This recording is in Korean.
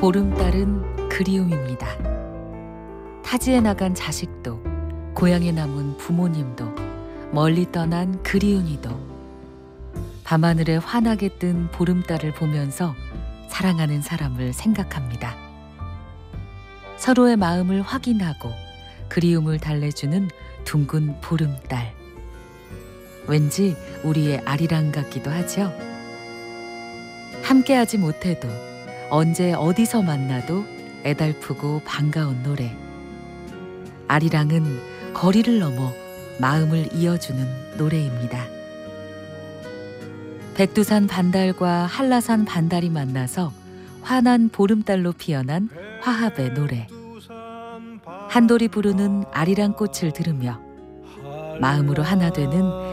보름달은 그리움입니다. 타지에 나간 자식도, 고향에 남은 부모님도, 멀리 떠난 그리운이도 밤하늘에 환하게 뜬 보름달을 보면서 사랑하는 사람을 생각합니다. 서로의 마음을 확인하고 그리움을 달래주는 둥근 보름달. 왠지 우리의 아리랑 같기도 하죠. 함께하지 못해도 언제 어디서 만나도 애달프고 반가운 노래. 아리랑은 거리를 넘어 마음을 이어주는 노래입니다. 백두산 반달과 한라산 반달이 만나서 환한 보름달로 피어난 화합의 노래. 한돌이 부르는 아리랑 꽃을 들으며 마음으로 하나 되는